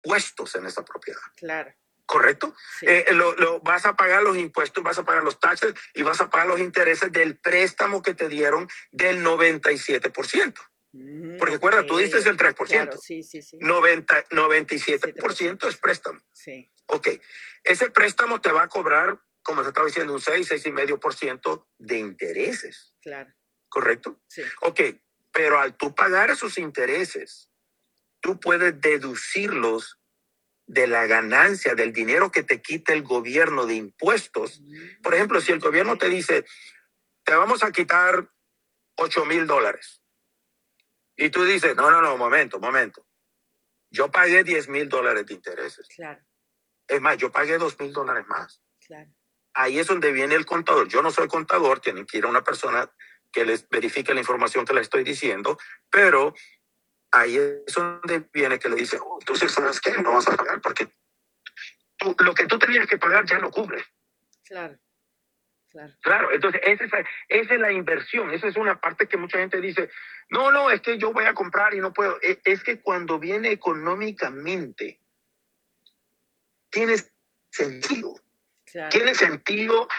impuestos en esa propiedad. Claro. ¿Correcto? Sí. Vas a pagar los impuestos, vas a pagar los taxes y vas a pagar los intereses del préstamo que te dieron del 97%. Porque recuerda, tú diste el 3%. Claro, sí. 97% es préstamo. Sí. Ok. Ese préstamo te va a cobrar, como se estaba diciendo, un 6,5% de intereses. Claro. ¿Correcto? Sí. Ok. Pero al tú pagar esos intereses, tú puedes deducirlos de la ganancia, del dinero que te quita el gobierno de impuestos. Por ejemplo, si el gobierno te dice, te vamos a quitar $8,000. Y tú dices, no, momento. Yo pagué $10,000 de intereses. Claro. Es más, yo pagué $2,000 más. Claro. Ahí es donde viene el contador. Yo no soy contador, tienen que ir a una persona que les verifique la información que les estoy diciendo, pero ahí es donde viene que le dice, entonces, ¿sabes qué? No vas a pagar porque lo que tú tenías que pagar ya lo cubre. Claro. Claro, entonces esa es la inversión, esa es una parte que mucha gente dice, no, es que yo voy a comprar y no puedo. Es que cuando viene económicamente, tiene sentido. Claro. Tiene sentido